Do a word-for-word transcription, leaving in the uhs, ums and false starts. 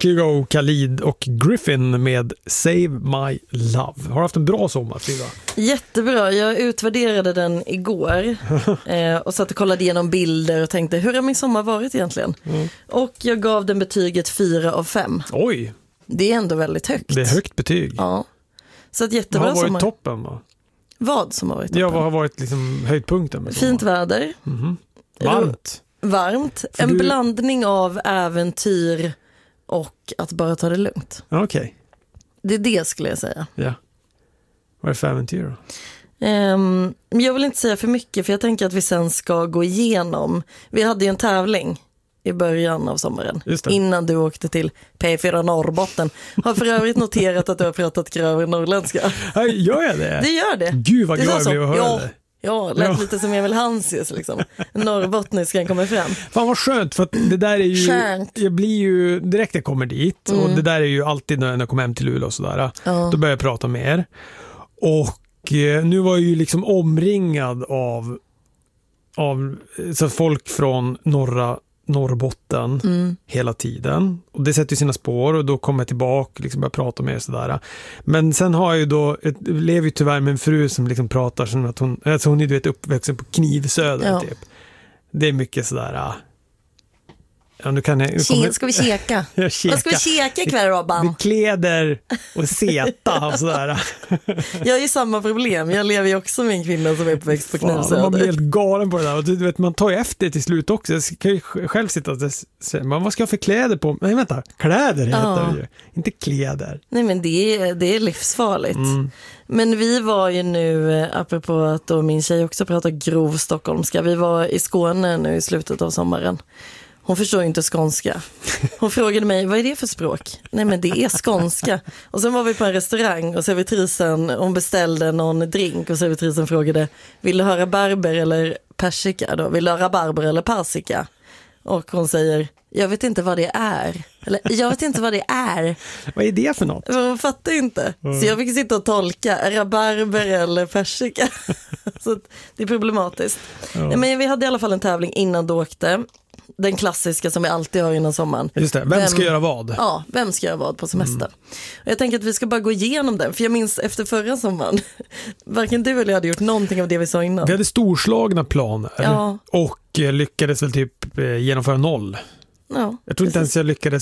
Kygo, Khalid och Griffin med Save My Love. Har du haft en bra sommar, Frida? Jättebra. Jag utvärderade den igår eh, och satt och kollade igenom bilder och tänkte, hur har min sommar varit egentligen? Mm. Och jag gav den betyget fyra av fem. Oj! Det är ändå väldigt högt. Det är högt betyg. Ja. Så att jättebra vad har varit sommar. toppen va? Vad som har varit toppen? Ja, vad har varit liksom höjdpunkten med Fint väder. Mm-hmm. Varmt. Varmt. För en du... blandning av äventyr och att bara ta det lugnt. Okej. Okay. Det är det skulle jag säga. Ja. Vad är det för äventyr då? Um, jag vill inte säga för mycket för jag tänker att vi sen ska gå igenom. Vi hade ju en tävling i början av sommaren innan du åkte till P fyra Norrbotten. Har för övrigt noterat att du har pratat grövre norrländska. Gör jag det? Det gör det. Gud vad glad jag blev att höra ja, det. Ja, lät ja. lite som Emil Hansius liksom. Norrbottniskan kommer fram. Fan vad skönt, för att det där är ju skönt. Jag blir ju direkt jag kommer dit mm. och det där är ju alltid när jag kommer hem till Luleå och sådär. Ja. Då börjar jag prata med er. Och eh, nu var jag ju liksom omringad av av så folk från norra Norrbotten mm. hela tiden. Och det sätter ju sina spår och då kommer jag tillbaka liksom börjar prata med er sådär. Men sen har jag ju då ett, lever ju tyvärr med en fru som liksom pratar som att hon, alltså hon är du vet uppväxten på Knivsöder ja. Typ. Det är mycket sådär. Ja, nu kan jag, nu kommer, ska vi käka? jag käka? Vad ska vi käka ikväll, Robban? Det kläder och seta och sådär. Jag har ju samma problem. Jag lever ju också med en kvinna som är uppväxt på Knivsöder. Man blir helt galen på det där. Och du vet, man tar ju efter det till slut också. Jag kan ju själv sitta och säga, men vad ska jag för kläder på? Nej, vänta, kläder heter ja. Det ju. Inte kläder. Nej, men det är, det är livsfarligt. Mm. Men vi var ju nu, apropå att då min tjej också pratar grov stockholmska, vi var i Skåne nu i slutet av sommaren. Hon förstår ju inte skånska. Hon frågade mig, vad är det för språk? Nej, men det är skånska. Och sen var vi på en restaurang och servitrisen, hon beställde någon drink och servitrisen frågade, vill du höra barber eller persika då? Vill du höra barber eller persika? Och hon säger, jag vet inte vad det är. Eller, jag vet inte vad det är. Vad är det för något? Hon fattar inte. Mm. Så jag fick sitta och tolka, är det barber eller persika? Så det är problematiskt. Ja. Men vi hade i alla fall en tävling innan du åkte. Den klassiska som vi alltid har innan sommaren. Just det, vem, vem ska göra vad? Ja, vem ska göra vad på semester? Mm. Och jag tänker att vi ska bara gå igenom den. För jag minns efter förra sommaren, varken du eller jag hade gjort någonting av det vi sa innan. Vi hade storslagna planer ja. Och lyckades väl typ genomföra noll. Ja, jag tror inte ens jag lyckades